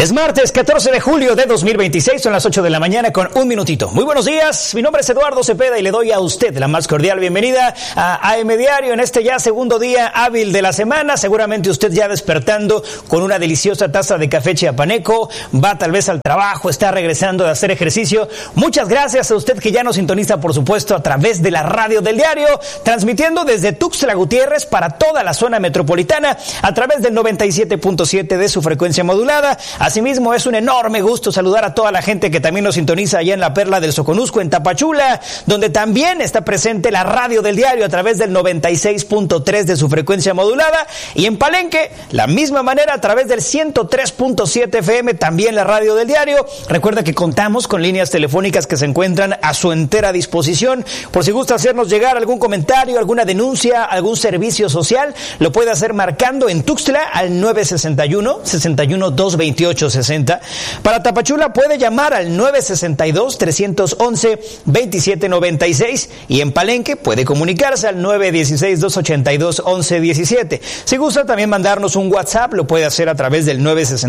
Es martes 14 de julio de 2026, son las 8 de la mañana con un minutito. Muy buenos días, mi nombre es Eduardo Cepeda y le doy a usted la más cordial bienvenida a AM Diario en este ya segundo día hábil de la semana. Seguramente usted ya despertando con una deliciosa taza de café chiapaneco, va tal vez al trabajo, está regresando de hacer ejercicio. Muchas gracias a usted que ya nos sintoniza, por supuesto, a través de la radio del diario, transmitiendo desde Tuxtla Gutiérrez para toda la zona metropolitana a través del 97.7 de su frecuencia modulada. Asimismo, es un enorme gusto saludar a toda la gente que también nos sintoniza allá en la Perla del Soconusco, en Tapachula, donde también está presente la radio del diario a través del 96.3 de su frecuencia modulada, y en Palenque, la misma manera, a través del 103.7 FM, también la radio del diario. Recuerda que contamos con líneas telefónicas que se encuentran a su entera disposición. Por si gusta hacernos llegar algún comentario, alguna denuncia, algún servicio social, lo puede hacer marcando en Tuxtla al 961-61-228-60. Para Tapachula puede llamar al 962-311-2796 y en Palenque puede comunicarse al 916-282-1117. Si gusta también mandarnos un WhatsApp, lo puede hacer a través del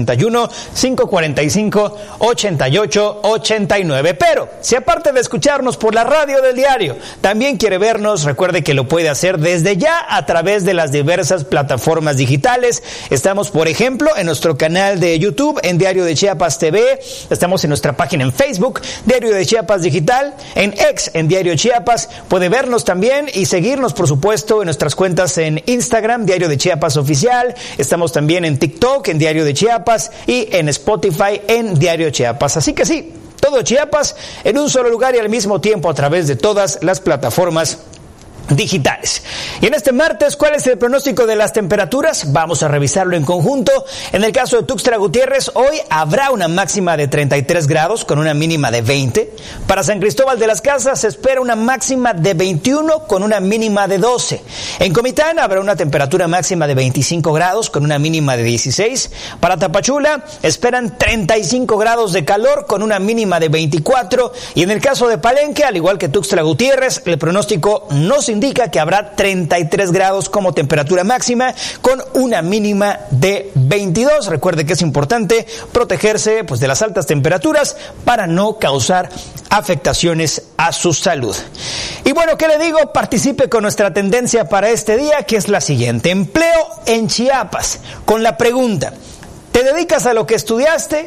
961-545-8889. Pero si aparte de escucharnos por la radio del diario, también quiere vernos, recuerde que lo puede hacer desde ya a través de las diversas plataformas digitales. Estamos, por ejemplo, en nuestro canal de YouTube, en Diario de Chiapas TV, estamos en nuestra página en Facebook, Diario de Chiapas Digital, en X, en Diario Chiapas, puede vernos también y seguirnos, por supuesto, en nuestras cuentas en Instagram, Diario de Chiapas Oficial, estamos también en TikTok, en Diario de Chiapas, y en Spotify, en Diario Chiapas. Así que sí, todo Chiapas en un solo lugar y al mismo tiempo a través de todas las plataformas digitales. Y en este martes, ¿cuál es el pronóstico de las temperaturas? Vamos a revisarlo en conjunto. En el caso de Tuxtla Gutiérrez, hoy habrá una máxima de 33 grados con una mínima de 20. Para San Cristóbal de las Casas se espera una máxima de 21 con una mínima de 12. En Comitán habrá una temperatura máxima de 25 grados con una mínima de 16. Para Tapachula esperan 35 grados de calor con una mínima de 24. Y en el caso de Palenque, al igual que Tuxtla Gutiérrez, el pronóstico no se indica que habrá 33 grados como temperatura máxima con una mínima de 22. Recuerde que es importante protegerse de las altas temperaturas para no causar afectaciones a su salud. Y bueno, ¿qué le digo? Participe con nuestra tendencia para este día, que es la siguiente: empleo en Chiapas, con la pregunta: ¿te dedicas a lo que estudiaste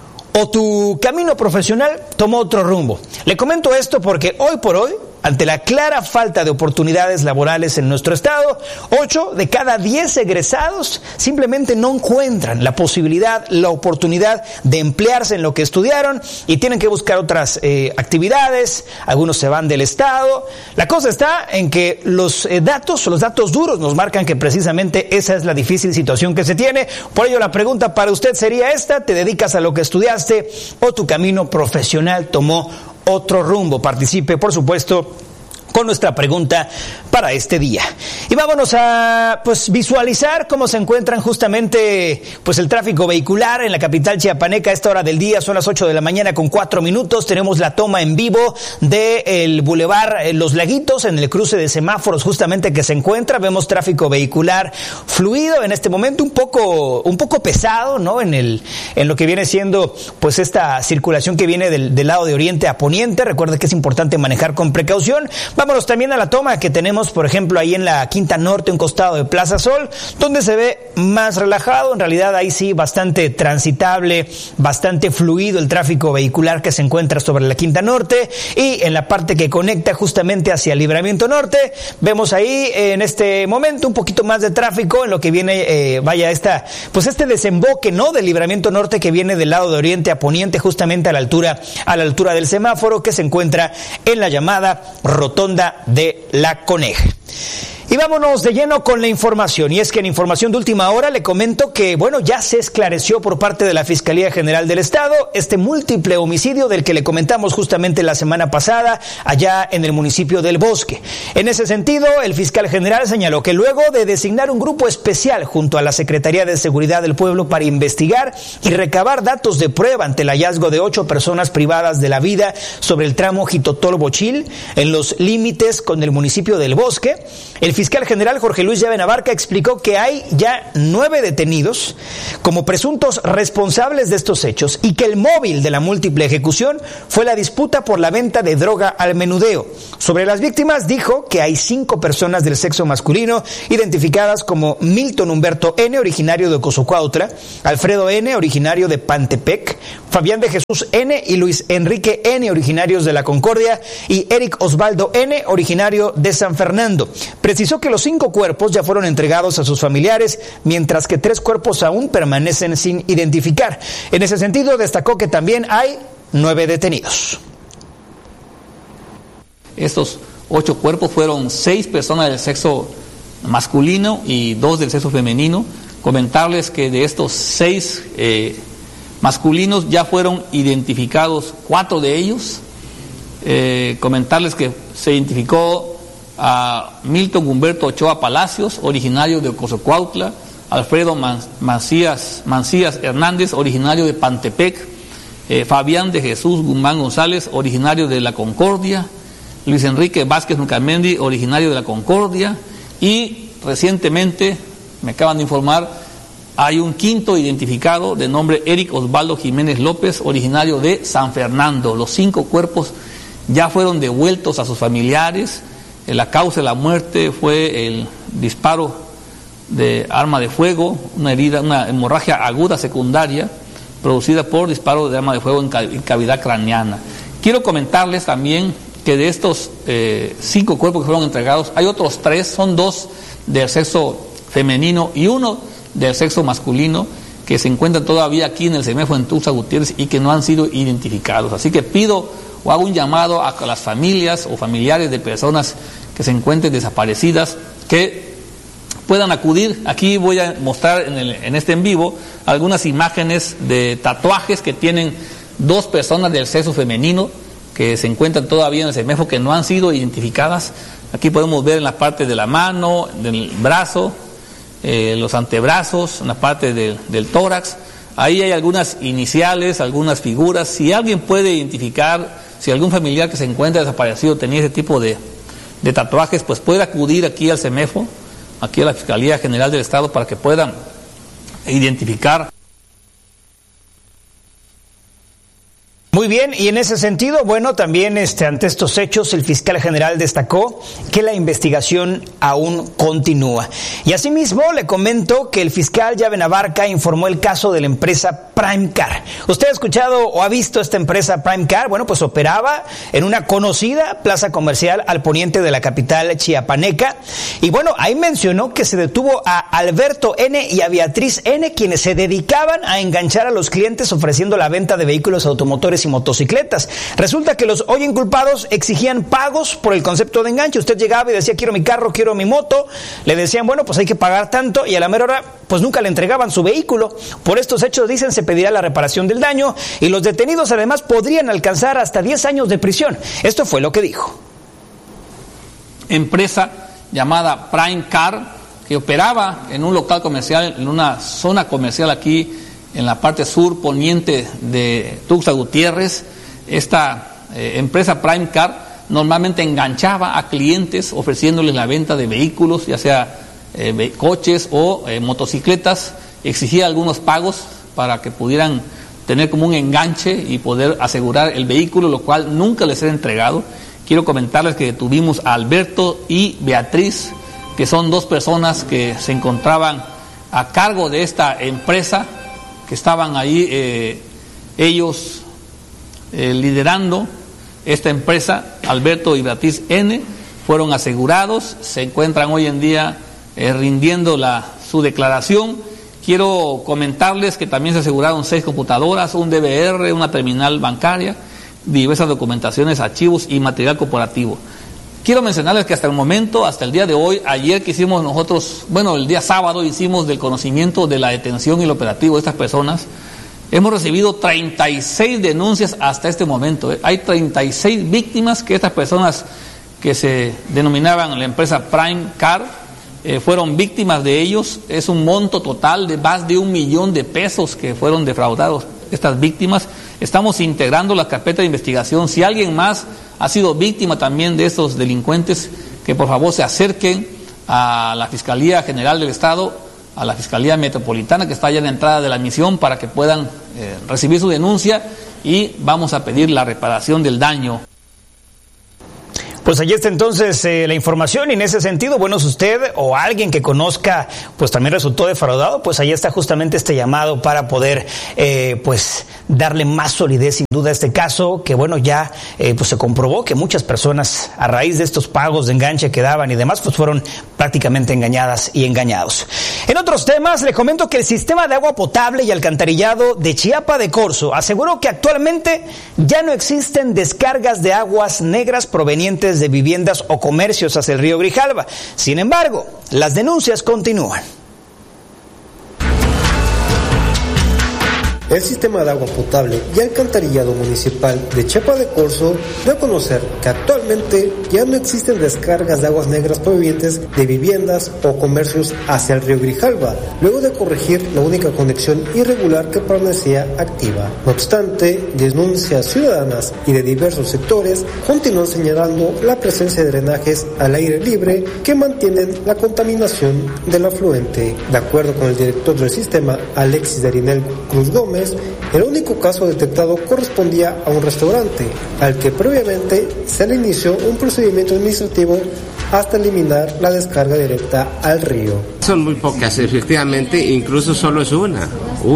o tu camino profesional tomó otro rumbo? Le comento esto porque hoy por hoy, ante la clara falta de oportunidades laborales en nuestro estado, 8 de cada 10 egresados simplemente no encuentran la posibilidad, la oportunidad de emplearse en lo que estudiaron y tienen que buscar otras actividades. Algunos se van del estado. La cosa está en que los datos duros nos marcan que precisamente esa es la difícil situación que se tiene. Por ello, la pregunta para usted sería esta: ¿te dedicas a lo que estudiaste o tu camino profesional tomó otro rumbo? Participe, por supuesto, con nuestra pregunta para este día. Y vámonos a visualizar cómo se encuentran justamente el tráfico vehicular en la capital chiapaneca a esta hora del día. Son las 8 de la mañana con 4 minutos. Tenemos la toma en vivo del Boulevard Los Laguitos en el cruce de semáforos justamente que se encuentra. Vemos tráfico vehicular fluido en este momento, un poco pesado, ¿no? En lo que viene siendo esta circulación que viene del lado de oriente a poniente. Recuerda que es importante manejar con precaución. Vámonos también a la toma que tenemos, por ejemplo, ahí en la Quinta Norte, un costado de Plaza Sol, donde se ve más relajado. En realidad ahí sí bastante transitable, bastante fluido el tráfico vehicular que se encuentra sobre la Quinta Norte. Y en la parte que conecta justamente hacia el Libramiento Norte, vemos ahí en este momento un poquito más de tráfico en lo que viene, este desemboque, ¿no?, del Libramiento Norte, que viene del lado de oriente a poniente, justamente a la altura del semáforo que se encuentra en la llamada Rotonda de La Coneja. Y vámonos de lleno con la información. Y es que en información de última hora le comento que, ya se esclareció por parte de la Fiscalía General del Estado este múltiple homicidio del que le comentamos justamente la semana pasada allá en el municipio del Bosque. En ese sentido, el fiscal general señaló que luego de designar un grupo especial junto a la Secretaría de Seguridad del Pueblo para investigar y recabar datos de prueba ante el hallazgo de 8 personas privadas de la vida sobre el tramo Jitotol-Bochil en los límites con el municipio del Bosque, el fiscal general Jorge Luis Llave Abarca explicó que hay ya 9 detenidos como presuntos responsables de estos hechos y que el móvil de la múltiple ejecución fue la disputa por la venta de droga al menudeo. Sobre las víctimas dijo que hay 5 personas del sexo masculino identificadas como Milton Humberto N., originario de Ocosocuautla, Alfredo N., originario de Pantepec, Fabián de Jesús N. y Luis Enrique N., originarios de La Concordia, y Eric Osvaldo N., originario de San Fernando. Precisó que los 5 cuerpos ya fueron entregados a sus familiares, mientras que 3 cuerpos aún permanecen sin identificar. En ese sentido, destacó que también hay 9 detenidos. Estos 8 cuerpos fueron 6 personas del sexo masculino y 2 del sexo femenino. Comentarles que de estos 6 masculinos ya fueron identificados 4 de ellos. Comentarles que se identificó a Milton Humberto Ochoa Palacios, originario de Ocosocuautla, Alfredo Mancías Hernández, originario de Pantepec, Fabián de Jesús Guzmán González, originario de La Concordia, Luis Enrique Vázquez Nucamendi, originario de La Concordia, y recientemente, me acaban de informar, hay un 5º identificado de nombre Eric Osvaldo Jiménez López, originario de San Fernando. Los 5 cuerpos ya fueron devueltos a sus familiares. La causa de la muerte fue el disparo de arma de fuego, una hemorragia aguda secundaria producida por disparo de arma de fuego en cavidad craneana. Quiero comentarles también que de estos 5 cuerpos que fueron entregados, hay otros 3, son 2 del sexo femenino y 1 del sexo masculino, que se encuentran todavía aquí en el CEMEFO en Tuxtla Gutiérrez y que no han sido identificados. Así que pido o hago un llamado a las familias o familiares de personas que se encuentren desaparecidas que puedan acudir. Aquí voy a mostrar en este en vivo algunas imágenes de tatuajes que tienen 2 personas del sexo femenino que se encuentran todavía en el CEMEFO que no han sido identificadas. Aquí podemos ver en la parte de la mano, del brazo, los antebrazos, en la parte del tórax. Ahí hay algunas iniciales, algunas figuras. Si alguien puede identificar, si algún familiar que se encuentra desaparecido tenía ese tipo de tatuajes, pues puede acudir aquí al CEMEFO, aquí a la Fiscalía General del Estado, para que puedan identificar. Muy bien, y en ese sentido, bueno, también ante estos hechos, el fiscal general destacó que la investigación aún continúa. Y asimismo, le comento que el fiscal Llave Abarca informó el caso de la empresa Prime Car. ¿Usted ha escuchado o ha visto esta empresa Prime Car? Bueno, pues operaba en una conocida plaza comercial al poniente de la capital chiapaneca. Y bueno, ahí mencionó que se detuvo a Alberto N. y a Beatriz N., quienes se dedicaban a enganchar a los clientes ofreciendo la venta de vehículos automotores y motocicletas. Resulta que los hoy inculpados exigían pagos por el concepto de enganche. Usted llegaba y decía, quiero mi carro, quiero mi moto. Le decían, bueno, pues hay que pagar tanto, y a la mera hora, pues nunca le entregaban su vehículo. Por estos hechos, dicen, se pedirá la reparación del daño, y los detenidos además podrían alcanzar hasta 10 años de prisión. Esto fue lo que dijo. Empresa llamada Prime Car, que operaba en un local comercial, en una zona comercial aquí en la parte sur poniente de Tuxtla Gutiérrez. Esta empresa Prime Car normalmente enganchaba a clientes ofreciéndoles la venta de vehículos, ya sea coches o motocicletas. Exigía algunos pagos para que pudieran tener como un enganche y poder asegurar el vehículo, lo cual nunca les era entregado. Quiero comentarles que detuvimos a Alberto y Beatriz, que son 2 personas que se encontraban a cargo de esta empresa, que estaban ahí ellos liderando esta empresa. Alberto y Beatriz N. fueron asegurados, se encuentran hoy en día rindiendo su declaración. Quiero comentarles que también se aseguraron 6 computadoras, un DVR, una terminal bancaria, diversas documentaciones, archivos y material corporativo. Quiero mencionarles que hasta el momento, hasta el día de hoy, ayer que hicimos nosotros, bueno, el día sábado hicimos del conocimiento de la detención y el operativo de estas personas, hemos recibido 36 denuncias hasta este momento. Hay 36 víctimas que estas personas que se denominaban la empresa Prime Car fueron víctimas de ellos. Es un monto total de más de 1 millón de pesos que fueron defraudados estas víctimas. Estamos integrando la carpeta de investigación. Si alguien más ha sido víctima también de estos delincuentes, que por favor se acerquen a la Fiscalía General del Estado, a la Fiscalía Metropolitana, que está allá en la entrada de la misión, para que puedan recibir su denuncia, y vamos a pedir la reparación del daño. Pues allí está entonces la información, y en ese sentido, bueno, si usted o alguien que conozca pues también resultó defraudado, pues ahí está justamente este llamado para poder pues darle más solidez sin duda a este caso, que bueno, ya pues se comprobó que muchas personas a raíz de estos pagos de enganche que daban y demás pues fueron prácticamente engañadas y engañados. En otros temas, le comento que el sistema de agua potable y alcantarillado de Chiapa de Corzo aseguró que actualmente ya no existen descargas de aguas negras provenientes de viviendas o comercios hacia el río Grijalva. Sin embargo, las denuncias continúan. El sistema de agua potable y alcantarillado municipal de Chiapa de Corzo dio a conocer que actualmente ya no existen descargas de aguas negras provenientes de viviendas o comercios hacia el río Grijalva, luego de corregir la única conexión irregular que permanecía activa. No obstante, denuncias ciudadanas y de diversos sectores continúan señalando la presencia de drenajes al aire libre que mantienen la contaminación del afluente. De acuerdo con el director del sistema, Alexis Darinel Cruz Gómez, el único caso detectado correspondía a un restaurante, al que previamente se le inició un procedimiento administrativo hasta eliminar la descarga directa al río. Son muy pocas, efectivamente, incluso solo es una,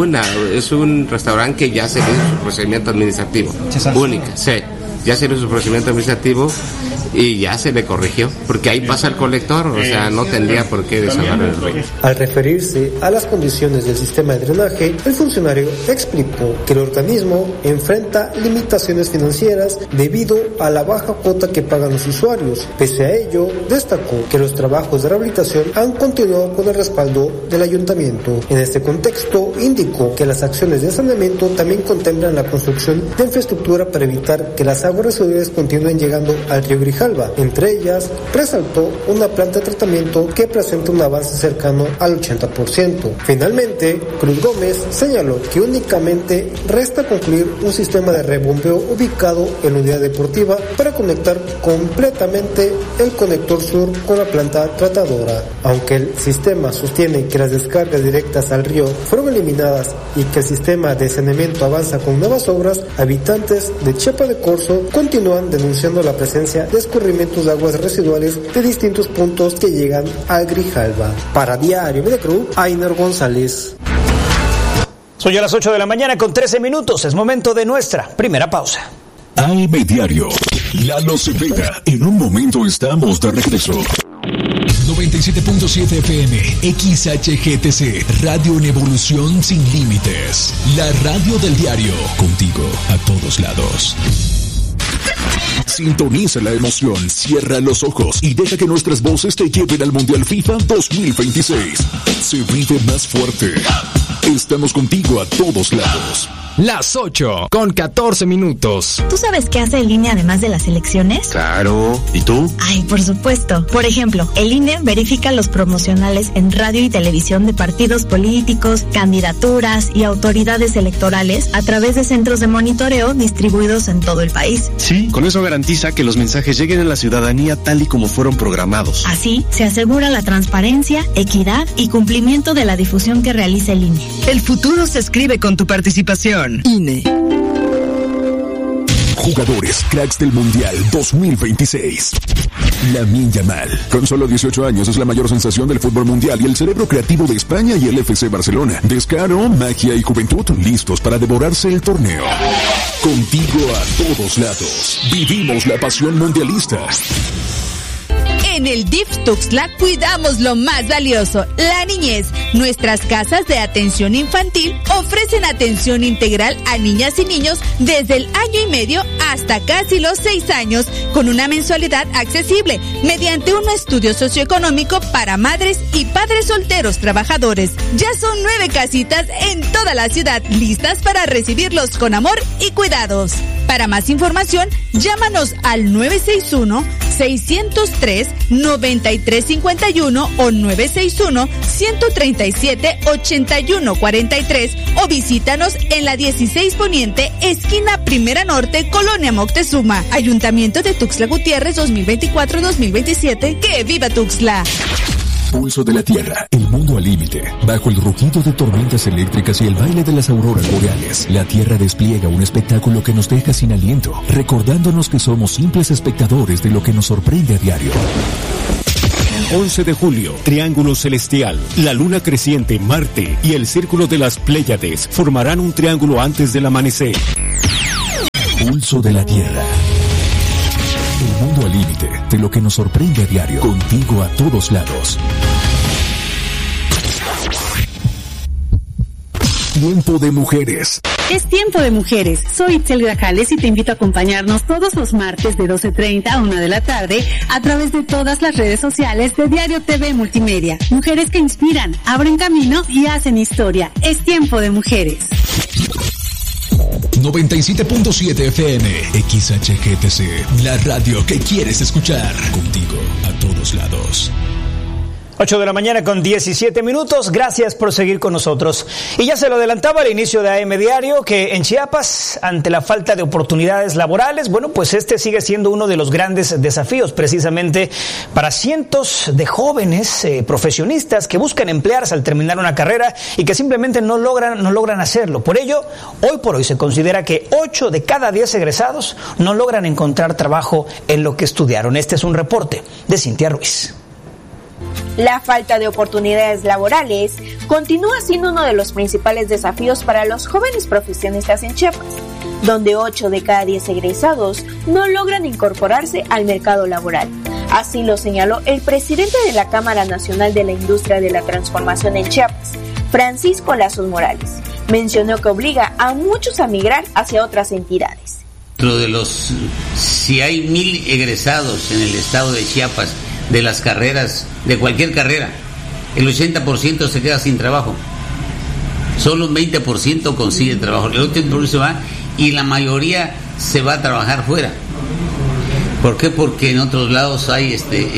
es un restaurante que ya se hizo su procedimiento administrativo, única, sí, ya se hizo su procedimiento administrativo y ya se le corrigió, porque ahí pasa el colector, o sea, no tendría por qué desahogar el río. Al referirse a las condiciones del sistema de drenaje, el funcionario explicó que el organismo enfrenta limitaciones financieras debido a la baja cuota que pagan los usuarios. Pese a ello, destacó que los trabajos de rehabilitación han continuado con el respaldo del ayuntamiento. En este contexto, indicó que las acciones de saneamiento también contemplan la construcción de infraestructura para evitar que las aguas residuales continúen llegando al río Grijalva. Entre ellas, resaltó una planta de tratamiento que presenta un avance cercano al 80%. Finalmente, Cruz Gómez señaló que únicamente resta concluir un sistema de rebombeo ubicado en la unidad deportiva para conectar completamente el conector sur con la planta tratadora. Aunque el sistema sostiene que las descargas directas al río fueron eliminadas y que el sistema de saneamiento avanza con nuevas obras, habitantes de Chiapa de Corzo continúan denunciando la presencia de escurrimientos de aguas residuales de distintos puntos que llegan al Grijalva. Para Diario Medecruz, Ainer González. Son ya las 8 de la mañana con 13 minutos. Es momento de nuestra primera pausa. AM Diario. Lalo Cepeda. En un momento estamos de regreso. 97.7 FM, XHGTC, Radio en Evolución Sin Límites. La radio del diario. Contigo a todos lados. Sintoniza la emoción, cierra los ojos y deja que nuestras voces te lleven al Mundial FIFA 2026. Se vive más fuerte. Estamos contigo a todos lados. Las 8 con 14 minutos. ¿Tú sabes qué hace el INE además de las elecciones? Claro. ¿Y tú? Ay, por supuesto. Por ejemplo, el INE verifica los promocionales en radio y televisión de partidos políticos, candidaturas y autoridades electorales a través de centros de monitoreo distribuidos en todo el país. Sí, con eso garantiza que los mensajes lleguen a la ciudadanía tal y como fueron programados. Así, se asegura la transparencia, equidad y cumplimiento de la difusión que realiza el INE. El futuro se escribe con tu participación. INE. Jugadores cracks del Mundial 2026. Lamine Yamal, con solo 18 años, es la mayor sensación del fútbol mundial y el cerebro creativo de España y el FC Barcelona. Descaro, magia y juventud, listos para devorarse el torneo. Contigo a todos lados. Vivimos la pasión mundialista. En el DIF Tuxtla cuidamos lo más valioso, la niñez. Nuestras casas de atención infantil ofrecen atención integral a niñas y niños desde el año y medio hasta casi los 6 años, con una mensualidad accesible, mediante un estudio socioeconómico para madres y padres solteros trabajadores. Ya son 9 casitas en toda la ciudad, listas para recibirlos con amor y cuidados. Para más información, llámanos al 961-603-9351 o 961-137-8143 o visítanos en la 16 Poniente, esquina Primera Norte, Colonia Moctezuma. Ayuntamiento de Tuxtla Gutiérrez 2024-2027. ¡Que viva Tuxtla! Pulso de la Tierra, el mundo al límite. Bajo el rugido de tormentas eléctricas y el baile de las auroras boreales, la Tierra despliega un espectáculo que nos deja sin aliento, recordándonos que somos simples espectadores de lo que nos sorprende a diario. 11 de julio, Triángulo Celestial, la luna creciente, Marte y el círculo de las Pléyades formarán un triángulo antes del amanecer. Pulso de la Tierra. El mundo al límite de lo que nos sorprende a diario. Contigo a todos lados. Tiempo de mujeres. Es Tiempo de Mujeres. Soy Itzel Grajales y te invito a acompañarnos todos los martes de 12:30 a 1 de la tarde a través de todas las redes sociales de Diario TV Multimedia. Mujeres que inspiran, abren camino y hacen historia. Es Tiempo de Mujeres. 97.7 FM XHGTC, la radio que quieres escuchar. Contigo a todos lados. 8 de la mañana con 17 minutos. Gracias por seguir con nosotros. Y ya se lo adelantaba al inicio de AM Diario que en Chiapas, ante la falta de oportunidades laborales, bueno, pues este sigue siendo uno de los grandes desafíos precisamente para cientos de jóvenes profesionistas que buscan emplearse al terminar una carrera y que simplemente no logran hacerlo. Por ello, hoy por hoy se considera que 8 de cada 10 egresados no logran encontrar trabajo en lo que estudiaron. Este es un reporte de Cintia Ruiz. La falta de oportunidades laborales continúa siendo uno de los principales desafíos para los jóvenes profesionistas en Chiapas, donde 8 de cada 10 egresados no logran incorporarse al mercado laboral. Así lo señaló el presidente de la Cámara Nacional de la Industria de la Transformación en Chiapas, Francisco Lazos Morales. Mencionó que obliga a muchos a migrar hacia otras entidades. Si hay 1,000 egresados en el estado de Chiapas, de las carreras, de cualquier carrera, el 80% se queda sin trabajo. Solo un 20% consigue trabajo. El 80% se va y la mayoría se va a trabajar fuera. ¿Por qué? Porque en otros lados hay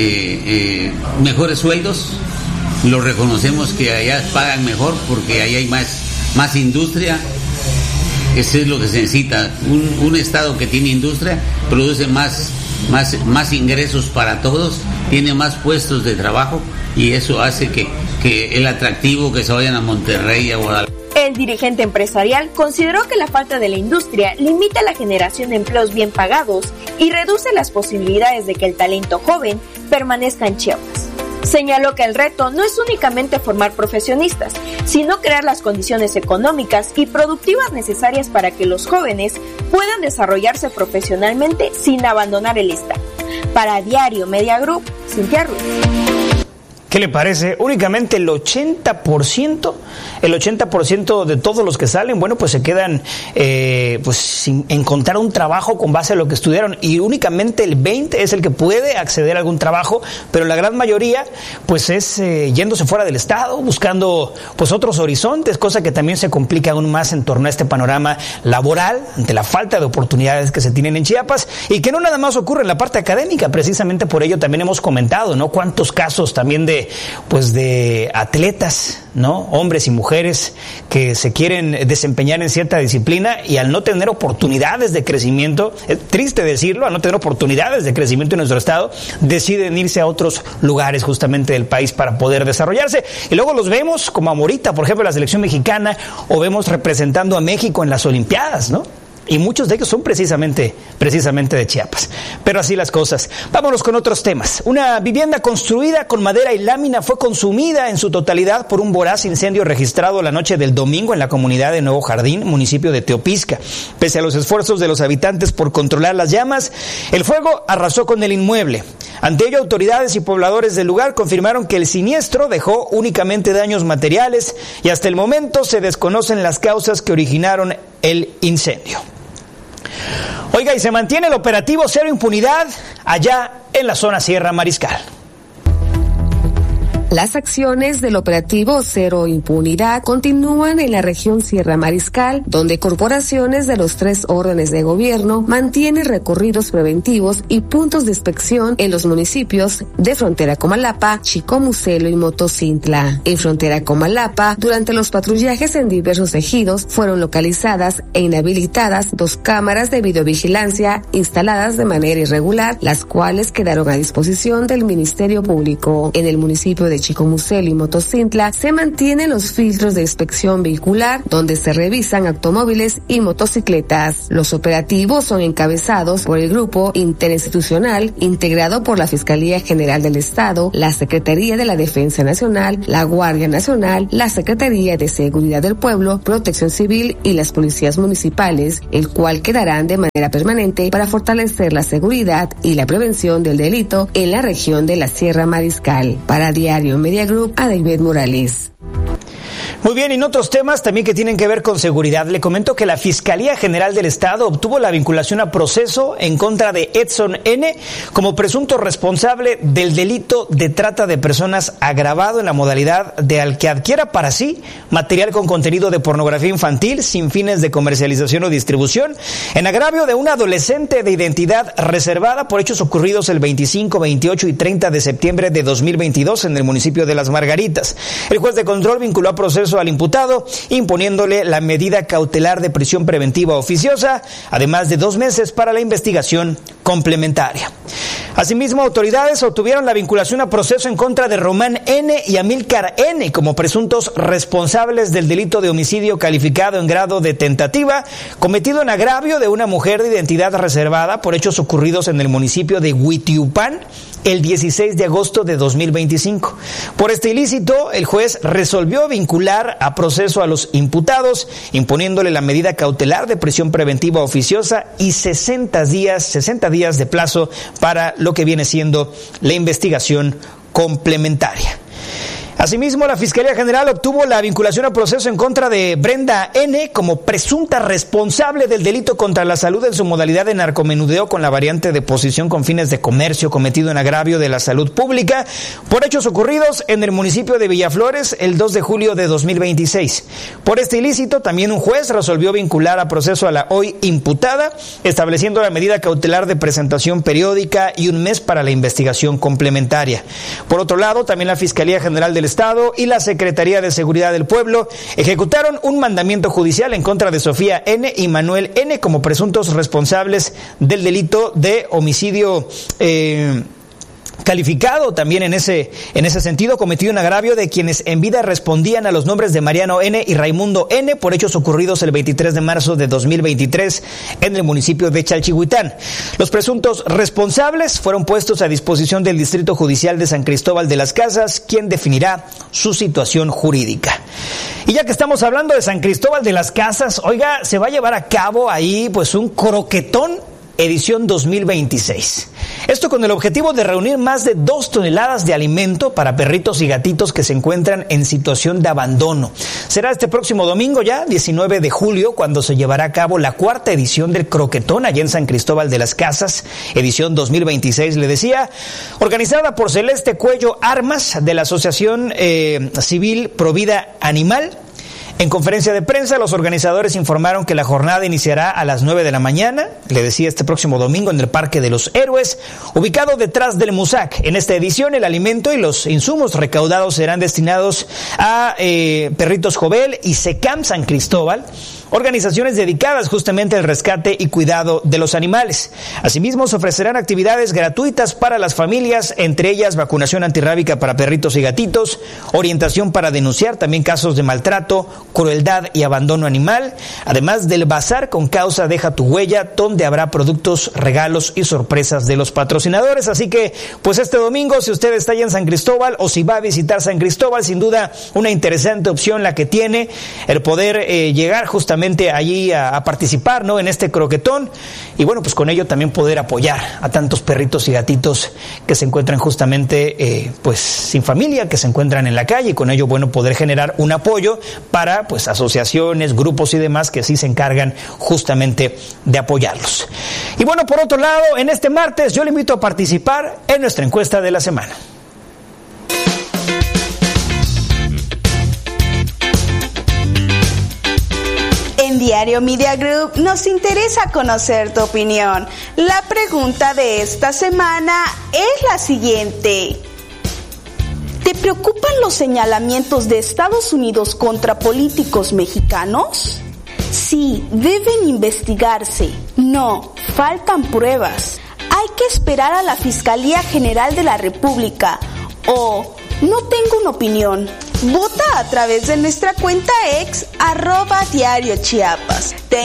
mejores sueldos. Lo reconocemos que allá pagan mejor porque allá hay más industria. Eso es lo que se necesita. Un estado que tiene industria produce más ingresos para todos, tiene más puestos de trabajo y eso hace que el atractivo que se vayan a Monterrey y a Guadalajara. El dirigente empresarial consideró que la falta de la industria limita la generación de empleos bien pagados y reduce las posibilidades de que el talento joven permanezca en Chiapas. Señaló que el reto no es únicamente formar profesionistas, sino crear las condiciones económicas y productivas necesarias para que los jóvenes puedan desarrollarse profesionalmente sin abandonar el estado. Para Diario Media Group, Cintia Ruiz. ¿Qué le parece? Únicamente el 80% de todos los que salen, bueno, pues se quedan pues sin encontrar un trabajo con base a lo que estudiaron y únicamente el 20% es el que puede acceder a algún trabajo, pero la gran mayoría pues es yéndose fuera del estado, buscando pues otros horizontes, cosa que también se complica aún más en torno a este panorama laboral ante la falta de oportunidades que se tienen en Chiapas y que no nada más ocurre en la parte académica, precisamente por ello también hemos comentado, ¿no? Cuántos casos también de atletas, ¿no? Hombres y mujeres que se quieren desempeñar en cierta disciplina y al no tener oportunidades de crecimiento, es triste decirlo, al no tener oportunidades de crecimiento en nuestro estado, deciden irse a otros lugares justamente del país para poder desarrollarse. Y luego los vemos como a Morita, por ejemplo, la selección mexicana, o vemos representando a México en las Olimpiadas, ¿no? Y muchos de ellos son precisamente de Chiapas. Pero así las cosas. Vámonos con otros temas. Una vivienda construida con madera y lámina fue consumida en su totalidad por un voraz incendio registrado la noche del domingo en la comunidad de Nuevo Jardín, municipio de Teopisca. Pese a los esfuerzos de los habitantes por controlar las llamas, el fuego arrasó con el inmueble. Ante ello, autoridades y pobladores del lugar confirmaron que el siniestro dejó únicamente daños materiales y hasta el momento se desconocen las causas que originaron el incendio. Oiga, y se mantiene el operativo Cero Impunidad allá en la zona Sierra Mariscal. Las acciones del operativo Cero Impunidad continúan en la región Sierra Mariscal, donde corporaciones de los 3 órdenes de gobierno mantienen recorridos preventivos y puntos de inspección en los municipios de Frontera Comalapa, Chicomucelo y Motocintla. En Frontera Comalapa, durante los patrullajes en diversos ejidos, fueron localizadas e inhabilitadas 2 cámaras de videovigilancia instaladas de manera irregular, las cuales quedaron a disposición del Ministerio Público. En el municipio de Chicomucelo y Motocintla se mantienen los filtros de inspección vehicular, donde se revisan automóviles y motocicletas. Los operativos son encabezados por el Grupo Interinstitucional, integrado por la Fiscalía General del Estado, la Secretaría de la Defensa Nacional, la Guardia Nacional, la Secretaría de Seguridad del Pueblo, Protección Civil y las policías municipales, el cual quedarán de manera permanente para fortalecer la seguridad y la prevención del delito en la región de la Sierra Mariscal. Para Diario Media Group, Adelbet Morales. Muy bien, y en otros temas también que tienen que ver con seguridad, le comento que la Fiscalía General del Estado obtuvo la vinculación a proceso en contra de Edson N. como presunto responsable del delito de trata de personas agravado en la modalidad de al que adquiera para sí material con contenido de pornografía infantil sin fines de comercialización o distribución, en agravio de un adolescente de identidad reservada por hechos ocurridos el 25, 28 y 30 de septiembre de 2022 en el municipio de Las Margaritas. El juez de control vinculó a proceso al imputado, imponiéndole la medida cautelar de prisión preventiva oficiosa, además de 2 meses para la investigación complementaria. Asimismo, autoridades obtuvieron la vinculación a proceso en contra de Román N. y Amílcar N. como presuntos responsables del delito de homicidio calificado en grado de tentativa, cometido en agravio de una mujer de identidad reservada por hechos ocurridos en el municipio de Huitiupán el 16 de agosto de 2025. Por este ilícito, el juez resolvió vincular a proceso a los imputados, imponiéndole la medida cautelar de prisión preventiva oficiosa y 60 días de plazo para lo que viene siendo la investigación complementaria. Asimismo, la Fiscalía General obtuvo la vinculación a proceso en contra de Brenda N. como presunta responsable del delito contra la salud en su modalidad de narcomenudeo con la variante de posesión con fines de comercio cometido en agravio de la salud pública por hechos ocurridos en el municipio de Villaflores el 2 de julio de 2026. Por este ilícito, también un juez resolvió vincular a proceso a la hoy imputada, estableciendo la medida cautelar de presentación periódica y 1 mes para la investigación complementaria. Por otro lado, también la Fiscalía General del Estado y la Secretaría de Seguridad del Pueblo ejecutaron un mandamiento judicial en contra de Sofía N. y Manuel N. como presuntos responsables del delito de homicidio calificado también en ese sentido, cometido en agravio de quienes en vida respondían a los nombres de Mariano N. y Raimundo N. por hechos ocurridos el 23 de marzo de 2023 en el municipio de Chalchihuitán. Los presuntos responsables fueron puestos a disposición del Distrito Judicial de San Cristóbal de las Casas, quien definirá su situación jurídica. Y ya que estamos hablando de San Cristóbal de las Casas, oiga, se va a llevar a cabo ahí pues un croquetón edición 2026. Esto con el objetivo de reunir más de 2 toneladas de alimento para perritos y gatitos que se encuentran en situación de abandono. Será este próximo domingo ya, 19 de julio, cuando se llevará a cabo la 4ª edición del croquetón allá en San Cristóbal de las Casas, edición 2026, le decía, organizada por Celeste Cuello Armas de la Asociación Civil Provida Animal. En conferencia de prensa, los organizadores informaron que la jornada iniciará a las 9 de la mañana, le decía, este próximo domingo en el Parque de los Héroes, ubicado detrás del MUSAC. En esta edición, el alimento y los insumos recaudados serán destinados a Perritos Jovel y SECAM San Cristóbal, organizaciones dedicadas justamente al rescate y cuidado de los animales. Asimismo, se ofrecerán actividades gratuitas para las familias, entre ellas vacunación antirrábica para perritos y gatitos, orientación para denunciar también casos de maltrato, crueldad y abandono animal, además del bazar con causa Deja tu Huella, donde habrá productos, regalos y sorpresas de los patrocinadores. Así que, pues este domingo, si usted está allá en San Cristóbal o si va a visitar San Cristóbal, sin duda una interesante opción la que tiene el poder llegar justamente allí a participar, ¿no?, en este croquetón, y bueno, pues con ello también poder apoyar a tantos perritos y gatitos que se encuentran justamente pues sin familia, que se encuentran en la calle, y con ello, bueno, poder generar un apoyo para pues asociaciones, grupos y demás que sí se encargan justamente de apoyarlos. Y bueno, por otro lado, en este martes yo le invito a participar en nuestra encuesta de la semana. En Diario Media Group nos interesa conocer tu opinión. La pregunta de esta semana es la siguiente. ¿Te preocupan los señalamientos de Estados Unidos contra políticos mexicanos? Sí, deben investigarse. No, faltan pruebas. Hay que esperar a la Fiscalía General de la República o No tengo una opinión. Vota a través de nuestra cuenta ex @diariochiapas.